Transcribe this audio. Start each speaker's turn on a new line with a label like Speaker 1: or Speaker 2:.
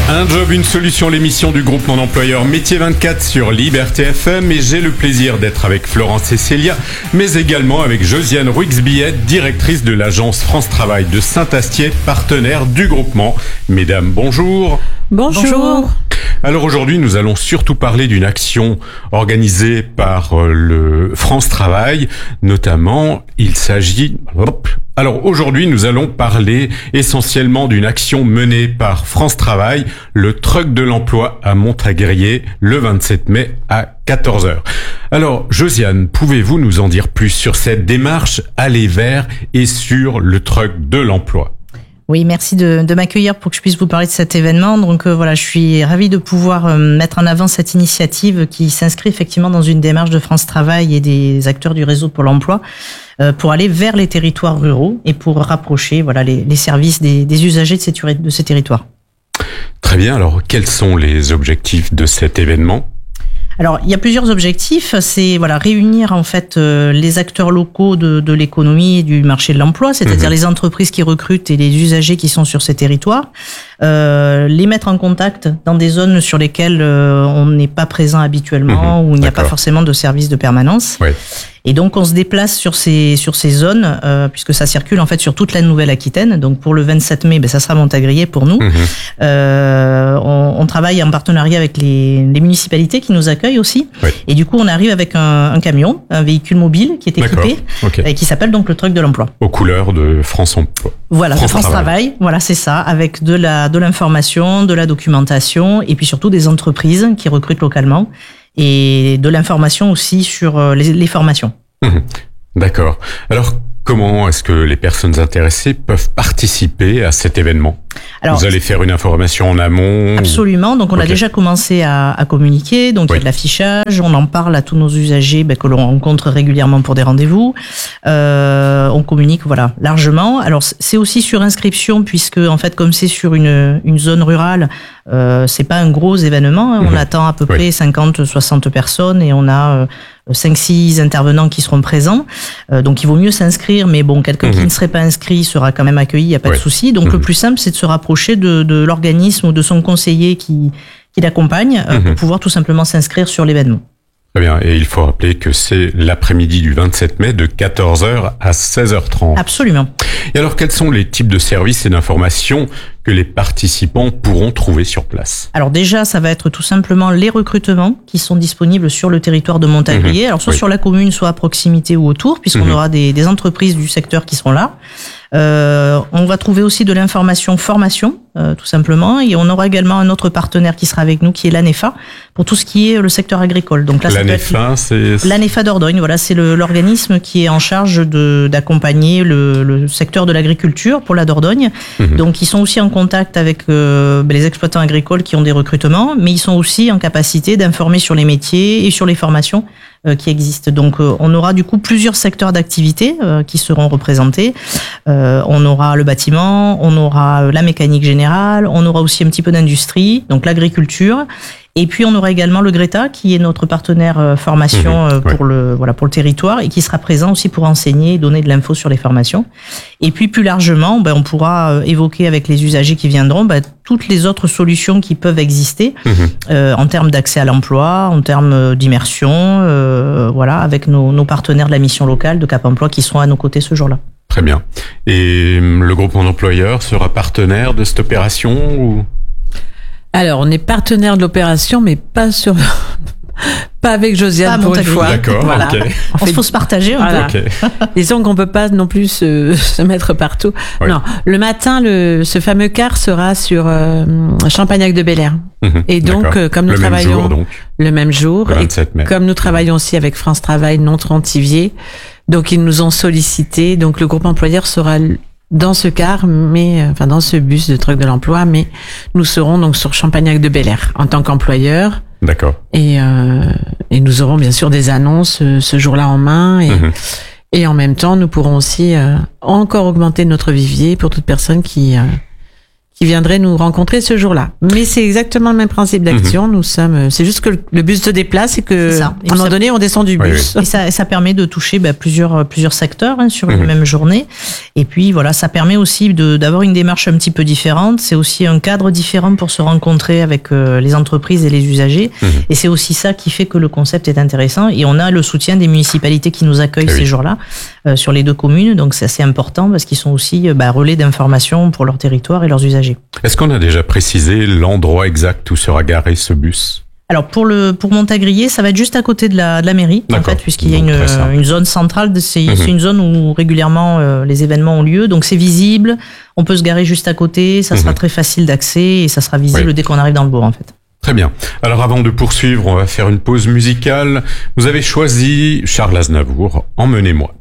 Speaker 1: Un job, une solution, l'émission du groupe Mon Employeur Métier 24 sur Liberté FM, et j'ai le plaisir d'être avec Florence et Célia, mais également avec Josiane Ruiz-Billet, directrice de l'agence France Travail de Saint-Astier, partenaire du groupement. Mesdames, bonjour.
Speaker 2: Bonjour.
Speaker 1: Alors aujourd'hui, nous allons surtout parler d'une action organisée par le France Travail, notamment, il s'agit... Alors aujourd'hui, nous allons parler essentiellement d'une action menée par France Travail, le Truck de l'Emploi à Montaguerier, le 27 mai à 14h. Alors Josiane, pouvez-vous nous en dire plus sur cette démarche Aller vers et sur le Truck de l'Emploi ?
Speaker 2: Oui, merci de m'accueillir pour que je puisse vous parler de cet événement. Donc voilà, je suis ravie de pouvoir mettre en avant cette initiative qui s'inscrit effectivement dans une démarche de France Travail et des acteurs du réseau Pôle emploi pour aller vers les territoires ruraux et pour rapprocher voilà les services des usagers de ces territoires.
Speaker 1: Très bien, alors quels sont les objectifs de cet événement ?
Speaker 2: Alors, il y a plusieurs objectifs. C'est réunir en fait les acteurs locaux de l'économie et du marché de l'emploi, c'est-à-dire les entreprises qui recrutent et les usagers qui sont sur ces territoires, les mettre en contact dans des zones sur lesquelles on n'est pas présent habituellement, où il n'y a pas forcément de service de permanence. Ouais. Et donc on se déplace sur ces zones puisque ça circule en fait sur toute la Nouvelle-Aquitaine. Donc pour le 27 mai, ça sera Montaguerier pour nous. On travaille en partenariat avec les municipalités qui nous accueillent aussi. Oui. Et du coup on arrive avec un camion, un véhicule mobile qui est équipé et qui s'appelle donc le Truck de l'Emploi.
Speaker 1: Aux couleurs de France Emploi.
Speaker 2: Voilà, France Travail. Voilà, c'est ça, avec de l'information, de la documentation et puis surtout des entreprises qui recrutent localement. Et de l'information aussi sur les formations.
Speaker 1: D'accord. Alors, comment est-ce que les personnes intéressées peuvent participer à cet événement ? Alors, vous allez faire une information en amont ?
Speaker 2: Absolument. Donc, on a déjà commencé à communiquer. Donc, il y a de l'affichage. On en parle à tous nos usagers que l'on rencontre régulièrement pour des rendez-vous. On communique, largement. Alors, c'est aussi sur inscription puisque, en fait, comme c'est sur une zone rurale, c'est pas un gros événement. On attend à peu près 50-60 personnes et on a 5-6 intervenants qui seront présents. Donc, il vaut mieux s'inscrire, mais bon, quelqu'un qui ne serait pas inscrit sera quand même accueilli, il n'y a pas de souci. Donc, le plus simple, c'est de se rapprocher de l'organisme ou de son conseiller qui l'accompagne pour pouvoir tout simplement s'inscrire sur l'événement.
Speaker 1: Très bien. Et il faut rappeler que c'est l'après-midi du 27 mai de 14h à 16h30.
Speaker 2: Absolument.
Speaker 1: Et alors, quels sont les types de services et d'informations que les participants pourront trouver sur place ?
Speaker 2: Alors déjà, ça va être tout simplement les recrutements qui sont disponibles sur le territoire de Montaguerier. Alors soit sur la commune, soit à proximité ou autour, puisqu'on aura des entreprises du secteur qui seront là. On va trouver aussi de l'information formation, tout simplement, et on aura également un autre partenaire qui sera avec nous, qui est l'ANEFA, pour tout ce qui est le secteur agricole. Donc là,
Speaker 1: l'ANEFA, c'est
Speaker 2: l'ANEFA d'Ordogne. Voilà, c'est l'organisme qui est en charge d'accompagner le secteur de l'agriculture pour la Dordogne. Donc ils sont aussi en contact avec les exploitants agricoles qui ont des recrutements, mais ils sont aussi en capacité d'informer sur les métiers et sur les formations qui existent. Donc on aura du coup plusieurs secteurs d'activité qui seront représentés. On aura le bâtiment, on aura la mécanique générale, on aura aussi un petit peu d'industrie, donc l'agriculture. Et puis on aura également le Greta qui est notre partenaire formation pour le territoire et qui sera présent aussi pour enseigner et donner de l'info sur les formations. Et puis plus largement, on pourra évoquer avec les usagers qui viendront toutes les autres solutions qui peuvent exister en termes d'accès à l'emploi, en termes d'immersion, avec nos partenaires de la mission locale de Cap Emploi qui seront à nos côtés ce jour-là.
Speaker 1: Très bien. Et le groupe Mon Employeur sera partenaire de cette opération ou...
Speaker 3: Alors, on est partenaire de l'opération, mais pas avec Josiane pour une fois.
Speaker 1: D'accord,
Speaker 2: voilà.
Speaker 1: Okay.
Speaker 2: On faut se partager un peu.
Speaker 3: Disons qu'on peut pas non plus se mettre partout. Oui. Non, le matin, ce fameux car sera sur Champagnac de Bel Air. Et donc, comme nous travaillons le même jour,
Speaker 1: le 27 mai.
Speaker 3: Et comme nous travaillons aussi avec France Travail Nontron-Thiviers, donc ils nous ont sollicité. Donc le groupe employeur sera dans ce car, dans ce bus de Truck de l'Emploi, mais nous serons donc sur Champagnac de Bel Air en tant qu'employeur.
Speaker 1: D'accord.
Speaker 3: Et nous aurons bien sûr des annonces ce jour-là en main et en même temps nous pourrons aussi encore augmenter notre vivier pour toute personne qui qui viendraient nous rencontrer ce jour-là. Mais c'est exactement le même principe d'action. Nous sommes, c'est juste que le bus se déplace et que, à un moment donné, on descend du bus.
Speaker 2: Oui. Et ça permet de toucher plusieurs secteurs sur une même journée. Et puis voilà, ça permet aussi d'avoir une démarche un petit peu différente. C'est aussi un cadre différent pour se rencontrer avec les entreprises et les usagers. Et c'est aussi ça qui fait que le concept est intéressant. Et on a le soutien des municipalités qui nous accueillent ces jours-là sur les 2 communes. Donc c'est assez important parce qu'ils sont aussi relais d'information pour leur territoire et leurs usagers.
Speaker 1: Est-ce qu'on a déjà précisé l'endroit exact où sera garé ce bus ?
Speaker 2: Alors pour Montagrier, ça va être juste à côté de la mairie, en fait, puisqu'il y a une zone centrale. C'est une zone où régulièrement les événements ont lieu, donc c'est visible. On peut se garer juste à côté, ça sera très facile d'accès et ça sera visible dès qu'on arrive dans le bourg, en fait.
Speaker 1: Très bien. Alors avant de poursuivre, on va faire une pause musicale. Vous avez choisi Charles Aznavour, Emmenez-moi.